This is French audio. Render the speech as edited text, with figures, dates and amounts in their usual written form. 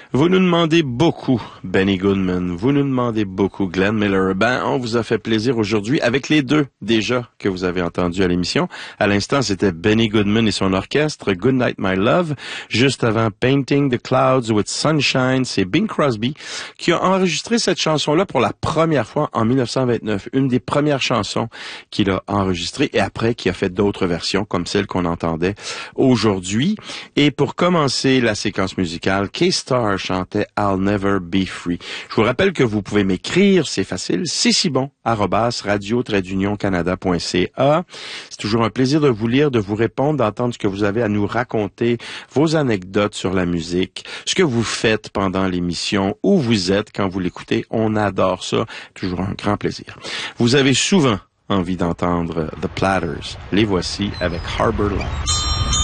Vous nous demandez beaucoup, Benny Goodman. Vous nous demandez beaucoup, Glenn Miller. Ben, on vous a fait plaisir aujourd'hui avec les deux, déjà, que vous avez entendus à l'émission. À l'instant, c'était Benny Goodman et son orchestre, Good Night My Love. Juste avant, Painting the Clouds with Sunshine, c'est Bing Crosby qui a enregistré cette chanson-là pour la première fois en 1929. Une des premières chansons qu'il a enregistrées et après qui a fait d'autres versions, comme celle qu'on entendait aujourd'hui. Et pour commencer la séquence musicale, K-Star chantait I'll Never Be Free. Je vous rappelle que vous pouvez m'écrire, c'est facile, c'est si bon, @radio-canada.ca. C'est toujours un plaisir de vous lire, de vous répondre, d'entendre ce que vous avez à nous raconter, vos anecdotes sur la musique, ce que vous faites pendant l'émission, où vous êtes quand vous l'écoutez. On adore ça, toujours un grand plaisir. Vous avez souvent envie d'entendre The Platters. Les voici avec Harbor Lights.